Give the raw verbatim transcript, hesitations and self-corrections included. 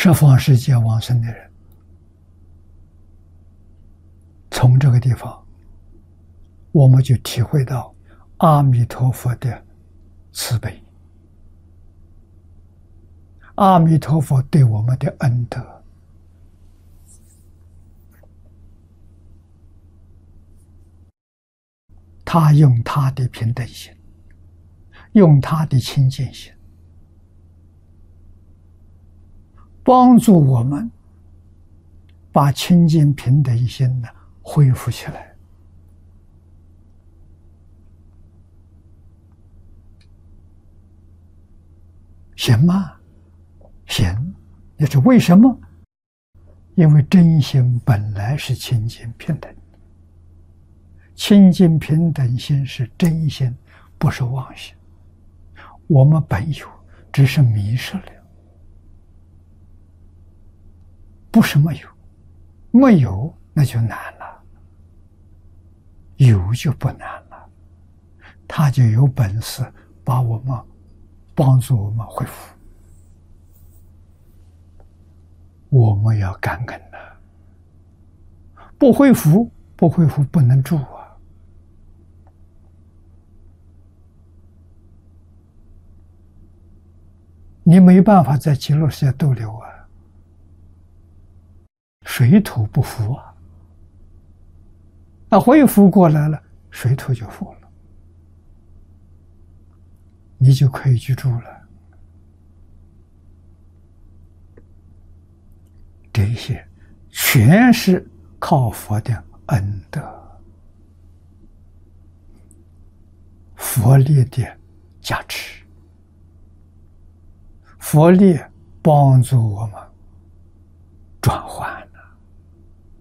十方世界往生的人，从这个地方，我们就体会到阿弥陀佛的慈悲，阿弥陀佛对我们的恩德。他用他的平等心，用他的清净心，帮助我们把清净平等心呢恢复起来。行吗？行。那是为什么？因为真心本来是清净平等，清净平等心是真心，不是妄心。我们本有，只是迷失了，不是没有，没有那就难了，有就不难了，他就有本事把我们帮助我们恢复。我们要感恩了，不恢复，不恢复不能住啊。你没办法在极乐世界逗留啊，水土不服啊。那恢复过来了，水土就服了，你就可以居住了。这些全是靠佛的恩德，佛力的加持，佛力帮助我们转换。